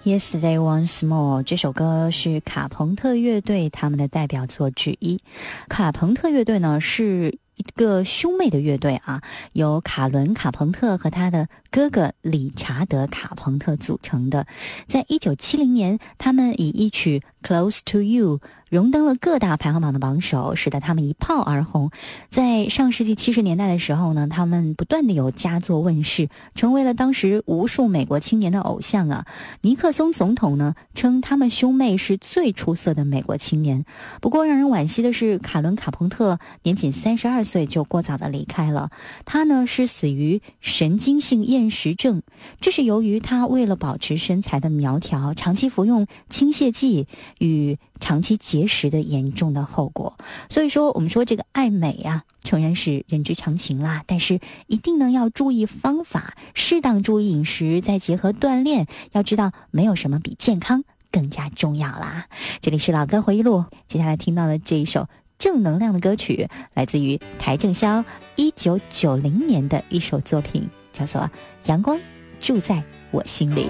Yesterday Once More 这首歌是卡朋特乐队他们的代表作之一。卡朋特乐队呢是一个兄妹的乐队啊，由卡伦卡朋特和他的哥哥理查德卡朋特组成的。在1970年，他们以一曲 Close to You荣登了各大排行榜的榜首，使得他们一炮而红。在上世纪70年代的时候呢，他们不断的有佳作问世，成为了当时无数美国青年的偶像啊。尼克松总统呢称他们兄妹是最出色的美国青年。不过让人惋惜的是，卡伦卡朋特年仅32岁就过早的离开了。他呢是死于神经性厌食症，这是由于他为了保持身材的苗条，长期服用轻泻剂与长期节食的严重的后果。所以说我们说这个爱美啊，诚然是人之常情啦，但是一定呢要注意方法，适当注意饮食，再结合锻炼，要知道没有什么比健康更加重要啦。这里是老歌回忆录，接下来听到的这一首正能量的歌曲，来自于邰正宵1990年的一首作品，叫做《阳光住在我心里》。